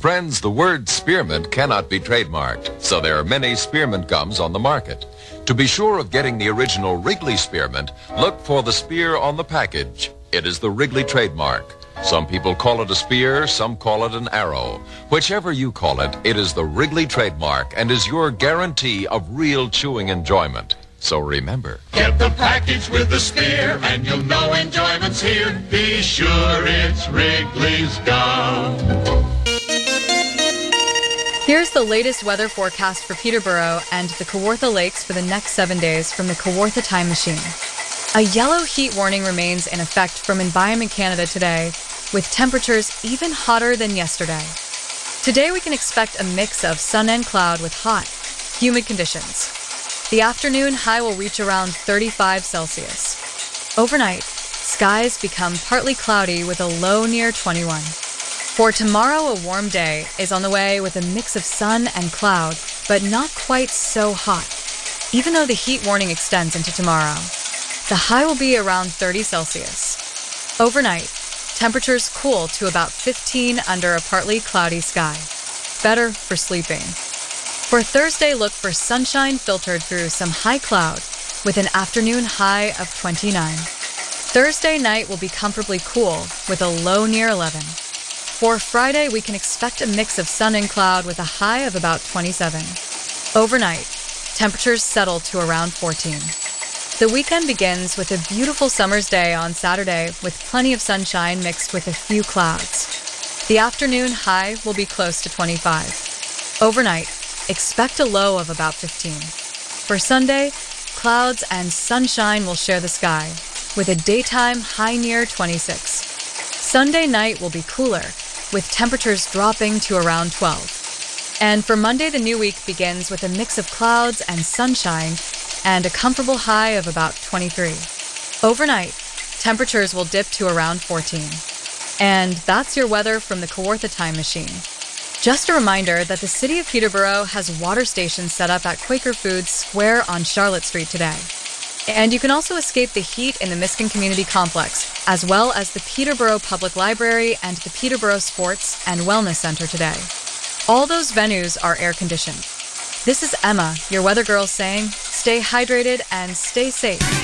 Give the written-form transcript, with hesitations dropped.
Friends, the word spearmint cannot be trademarked, so there are many spearmint gums on the market. To be sure of getting the original Wrigley spearmint, look for the spear on the package. It is the Wrigley trademark. Some people call it a spear, some call it an arrow. Whichever you call it, it is the Wrigley trademark and is your guarantee of real chewing enjoyment. So remember, get the package with the spear and you'll know enjoyment's here. Be sure it's Wrigley's gum. Here's the latest weather forecast for Peterborough and the Kawartha Lakes for the next 7 days from the Kawartha Time Machine. A yellow heat warning remains in effect from Environment Canada today, with temperatures even hotter than yesterday. Today we can expect a mix of sun and cloud with hot, humid conditions. The afternoon high will reach around 35 Celsius. Overnight, skies become partly cloudy with a low near 21. For tomorrow, a warm day is on the way with a mix of sun and cloud, but not quite so hot, even though the heat warning extends into tomorrow. The high will be around 30 Celsius. Overnight, temperatures cool to about 15 under a partly cloudy sky. Better for sleeping. For Thursday, look for sunshine filtered through some high cloud with an afternoon high of 29. Thursday night will be comfortably cool with a low near 11. For Friday, we can expect a mix of sun and cloud with a high of about 27. Overnight, temperatures settle to around 14. The weekend begins with a beautiful summer's day on Saturday with plenty of sunshine mixed with a few clouds. The afternoon high will be close to 25. Overnight, expect a low of about 15. For Sunday, clouds and sunshine will share the sky, with a daytime high near 26. Sunday night will be cooler, with temperatures dropping to around 12. And for Monday, the new week begins with a mix of clouds and sunshine and a comfortable high of about 23. Overnight, temperatures will dip to around 14. And that's your weather from the Kawartha Time Machine. Just a reminder that the city of Peterborough has water stations set up at Quaker Foods Square on Charlotte Street today. And you can also escape the heat in the Miskin Community Complex, as well as the Peterborough Public Library and the Peterborough Sports and Wellness Center today. All those venues are air-conditioned. This is Emma, your weather girl, saying, stay hydrated and stay safe.